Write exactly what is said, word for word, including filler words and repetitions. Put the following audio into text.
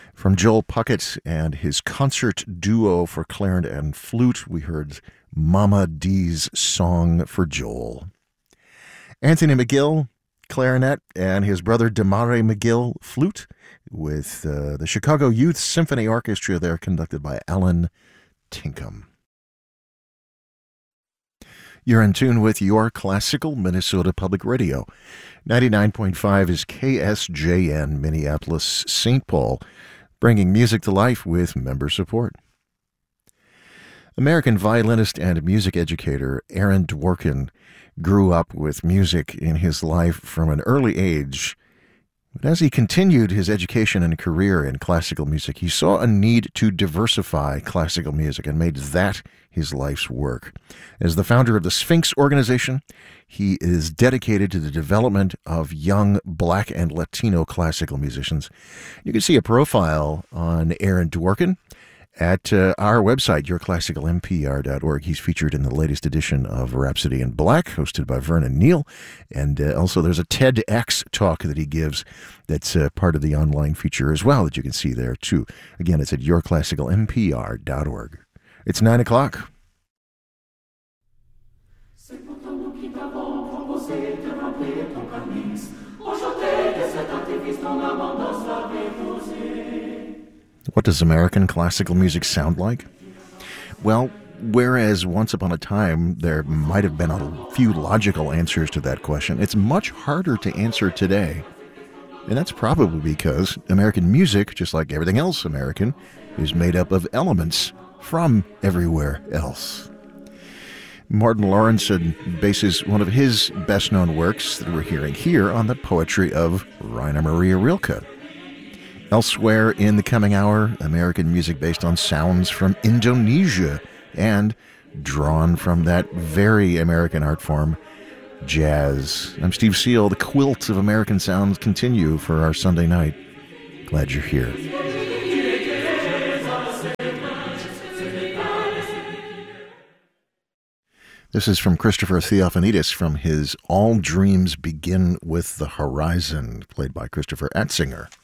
From Joel Puckett and his concert duo for clarinet and flute, we heard Mama D's Song for Joel. Anthony McGill, clarinet, and his brother Damare McGill, flute, with uh, the Chicago Youth Symphony Orchestra there, conducted by Alan Tinkham. You're in tune with your classical Minnesota Public Radio. ninety-nine point five is K S J N, Minneapolis, Saint Paul, bringing music to life with member support. American violinist and music educator Aaron Dworkin grew up with music in his life from an early age. But as he continued his education and career in classical music, he saw a need to diversify classical music and made that his life's work. As the founder of the Sphinx organization, he is dedicated to the development of young Black and Latino classical musicians. You can see a profile on Aaron Dworkin at uh, our website, your classical m p r dot org. He's featured in the latest edition of Rhapsody in Black, hosted by Vernon Neal. And uh, also there's a TEDx talk that he gives that's uh, part of the online feature as well that you can see there, too. Again, it's at your classical m p r dot org. It's nine o'clock. What does American classical music sound like? Well, whereas once upon a time there might have been a few logical answers to that question, it's much harder to answer today. And that's probably because American music, just like everything else American, is made up of elements from everywhere else. Martin Lawrenson bases one of his best-known works that we're hearing here on the poetry of Rainer Maria Rilke. Elsewhere in the coming hour, American music based on sounds from Indonesia and drawn from that very American art form, jazz. I'm Steve Seal. The quilt of American sounds continue for our Sunday night. Glad you're here. This is from Christopher Theophanidis from his All Dreams Begin with the Horizon, played by Christopher Atzinger.